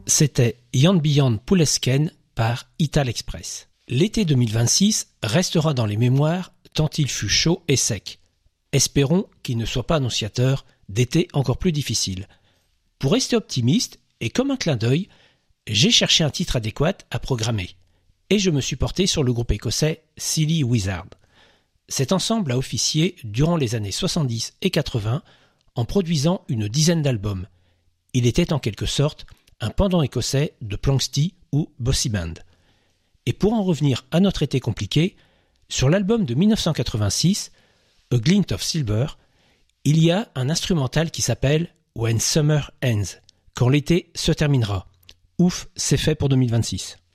C'était Jan Beyond Poulesken par Ital Express. L'été 2026 restera dans les mémoires tant il fut chaud et sec. Espérons qu'il ne soit pas annonciateur d'été encore plus difficile. Pour rester optimiste, et comme un clin d'œil, j'ai cherché un titre adéquat à programmer. Et je me suis porté sur le groupe écossais Silly Wizard. Cet ensemble a officié durant les années 70 et 80 en produisant une dizaine d'albums. Il était en quelque sorte un pendant écossais de Planxty ou Bossy Band. Et pour en revenir à notre été compliqué, sur l'album de 1986, A Glint of Silver, il y a un instrumental qui s'appelle When Summer Ends, quand l'été se terminera. Ouf, c'est fait pour 2026.